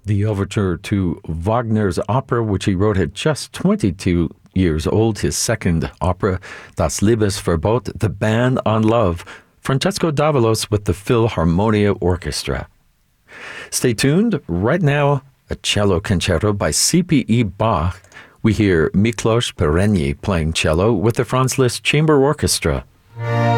The overture to Wagner's opera, which he wrote at just 22 years old, his second opera, Das Liebesverbot, The Ban on Love, Francesco Davalos with the Philharmonia Orchestra. Stay tuned. Right now, a cello concerto by C.P.E. Bach. We hear Miklos Perényi playing cello with the Franz Liszt Chamber Orchestra.